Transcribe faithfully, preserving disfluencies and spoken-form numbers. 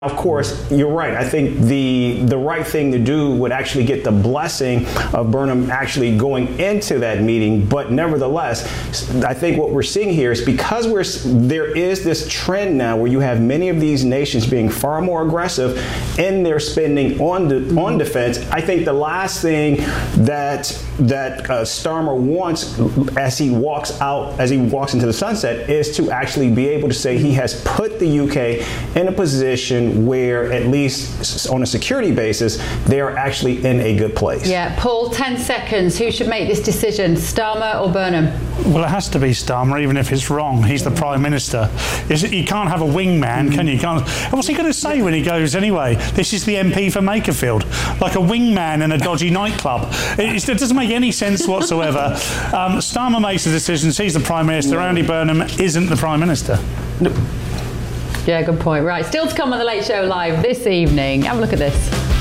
Of course, you're right. I think the the right thing to do would actually get the blessing of Burnham actually going into that meeting. But nevertheless, I think what we're seeing here is because we're there is this trend now where you have many of these nations being far more aggressive in their spending on the, on defense. I think the last thing that that uh, Starmer wants as he walks out, as he walks into the sunset, is to actually be able to say he has put the U K in a position where, at least on a security basis, they are actually in a good place. Yeah, Paul, ten seconds. Who should make this decision, Starmer or Burnham? Well, it has to be Starmer, even if it's wrong. He's the Prime Minister. You can't have a wingman, can you? you can't. What's he going to say when he goes anyway? This is the M P for Makerfield. Like a wingman in a dodgy nightclub. It, it doesn't make any sense whatsoever. Um, Starmer makes the decisions. He's the Prime Minister. Andy Burnham isn't the Prime Minister. Yeah, good point. Right, still to come on The Late Show Live this evening. Have a look at this.